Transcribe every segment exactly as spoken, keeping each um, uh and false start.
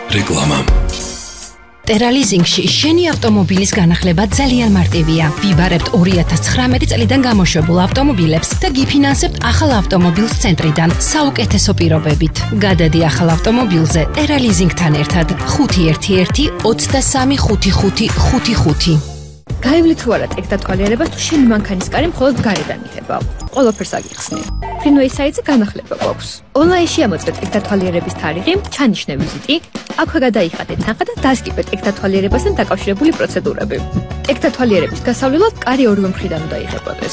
რეკლამა. ტერალიზინგში შენი ავტომობილის განახლება ძალიან მარტივია. ვიბარებთ ორი ათას ცხრამეტი წლიდან გამოშვებულ ავტომობილებს და გიფინანსებთ ახალ ავტომობილს ცენტრიდან საუკეთესო პირობებით. გადადი ახალ ავტომობილზე ტერალიზინგთან ერთად ხუთი ერთი ერთი ოცდასამი ხუთი ხუთი ხუთი ხუთი. გაივლი თუ არა ტექდათვალიერებას თუ შენი მანქანის კარი მხოლოდ გარედან იხებაო. ყველაფერს აგიხსნი. ფრინვეის საიტზე განახლება გვაქვს. ონლაინში ამოწმეთ ტექდათვალიერების თარიღი, ჩანიშნე ვიზიტი, აქვე გადაიხადე თანხა და დასკიპე ტექდათვალიერებასთან დაკავშირებული პროცედურები. ტექდათვალიერების გასავლელად კარი ორივე მხრიდან უნდა იხებოდეს.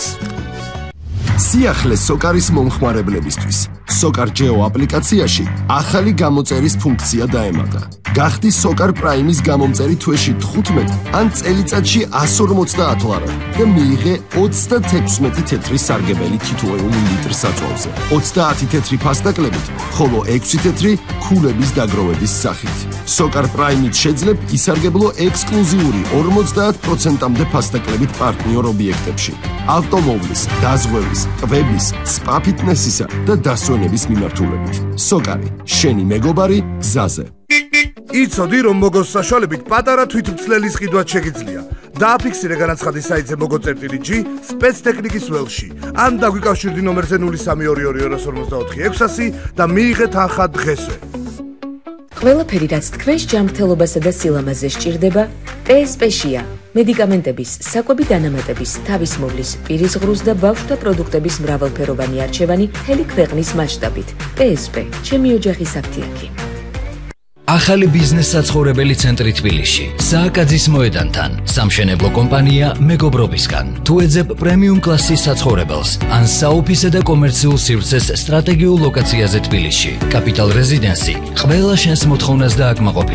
სიახლე სოკარის მომხმარებლებისთვის. სოკარ ჯეო აპლიკაციაში ახალი გამოწერის ფუნქცია დაემატა. გახდი სოკარ პრაიმის გამომწერი თვეში თხუთმეტ ან წელიწადში εκατს ორმოცდაათ ლარად და მიიღე ოცდათექვსმეტი თეთრი სარგებელი თითოეული ლიტր საწვავზე. ოცდაათი თეთრი ფასდაკლებით, ხოლო ექვსი თეთრი ქულების დაგროვების სახით. სოკარ პრაიმით შეძლებ ისარგებლო ექსკლუზიური ორმოცდაათ პროცენტამდე ფასდაკლებით პარტნიორ ობიექტებში. ავტომობილის, დაზღვევის, ტვების, სპა ფიტნესისა და დასვენების მიმართულებით. სოკარი, შენი მეგობარი გზაზე. იცოდი რომ მოგოს საშუალებით პატარა თვითმცლელის ყიდვაც შეგიძლია. დააფიქსირე განაცხადი საიტზე მოგოწერტილი ჯი სპეცტექნიკის ველში. ან დაგვიკავშირდი ნომერზე ნული სამი ორი ორი ორ ორმოცდაოთხი ექვსასი და მიიღე თანხა დღესვე. ყველაფერი რაც თქვენს ჯანმრთელობასა და სილამაზე სჭირდება, პე ეს პე-შია. მედიკამენტების, საკვები დანამატების, თავისმოვლის, პირისღრუს და ბავშვთა პროდუქტების მრავალფეროვანი არჩევანი მთელი ქვეყნის მასშტაბით. პე ეს პე, ჩემი ოჯახის აფთიაქი. ახალი ბიზნეს საცხოვრებელი ცენტრი თბილისში. სააკაძის მოედანთან. სამშენებლო კომპანია მეგობრობისგან. თუ ეძებ პრემიუმ კლასის საცხოვრებელს, ან საოფისე და კომერციულ სივრცეს სტრატეგიულ ლოკაციაზე თბილისში. კაპიტალ რეზიდენსი. ყველა შენს მოთხოვნას დააკმაყოფილებს.